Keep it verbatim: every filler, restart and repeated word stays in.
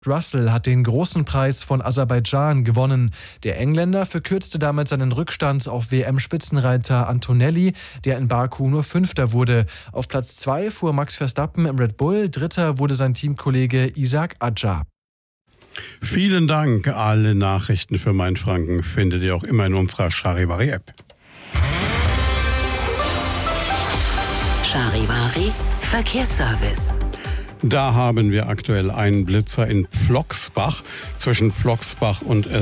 Russell hat den großen Preis von Aserbaidschan gewonnen. Der Engländer verkürzte damit seinen Rückstand auf W M-Spitzenreiter Antonelli, der in Baku nur Fünfter wurde. Auf Platz zwei fuhr Max Verstappen im Red Bull, Dritter wurde sein Teamkollege Isack Adjar. Vielen Dank. Alle Nachrichten für Mainfranken findet ihr auch immer in unserer Charivari-App. Charivari Verkehrsservice. Da haben wir aktuell einen Blitzer in Plocksbach zwischen Plocksbach und